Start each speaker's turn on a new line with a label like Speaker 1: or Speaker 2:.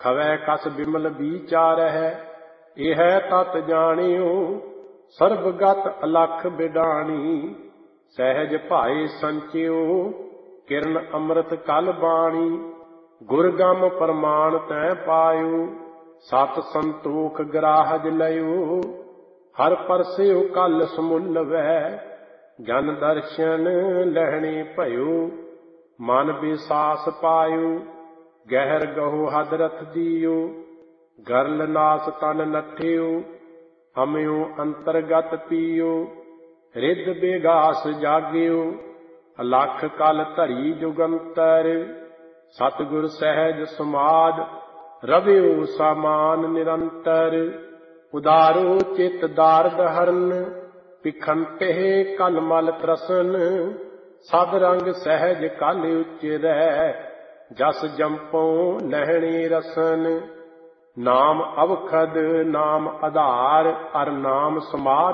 Speaker 1: ਖਵੈ ਕਸ ਬਿਮਲ ਵਿਚਾਰਹਿ। ਇਹ ਤਤ ਜਾਣਿਓ ਸਰਬਗਤ ਅਲਖ ਬਿਡਾਣੀ। ਸਹਿਜ ਭਾਏ ਸੰਚਿਓ ਕਿਰਨ ਅੰਮ੍ਰਿਤ ਕਲ ਬਾਣੀ। ਗੁਰਗਮ ਪ੍ਰਮਾਣ ਤੈ ਪਾਇਓ ਸਤ ਸੰਤੋਖ ਗ੍ਰਾਹਜ ਲਇਓ। ਹਰ ਪਰਸਿਓ ਕਲ ਸਮੁੱਲ ਵੈ ਜਨ ਦਰਸ਼ਨ ਲਹਿਣੇ ਭਇਓ। ਮਨ ਬਿਸਾਸ ਪਾਇਓ ਗਹਿਰ ਗਹੋ ਹਦਰਥ ਦੀਓ। ਗਰਲ ਨਾਸ ਤਨ ਨਠਿਓ ਹਮਿਓ ਅੰਤਰਗਤ ਪੀਓ। ਰਿੱਧ ਬੇਗਾਸ ਜਾਗਿਓ ਅਲਖ ਕਲ ਧਰੀ ਜੁਗੰਤਰ। ਸਤਿਗੁਰ ਸਹਿਜ ਸਮਾਧ ਰਵਿਓ ਸਾਮਾਨ ਨਿਰੰਤਰ। ਉਦਾਰੋ ਚਿਤ ਦਾਰਦ ਹਰਨ ਪਿਖੰਤੇ ਕਲ ਮਲ ਤ੍ਰਸਨ। ਸਦ ਰੰਗ ਸਹਿਜ ਕਲ ਉਚਰੈ ਜਸ ਜੰਪਉ ਲਹਿਣੇ ਰਸਨ। ਨਾਮ ਅਵਖਦ ਨਾਮ ਆਧਾਰ ਅਰ ਨਾਮ ਸਮਾਧ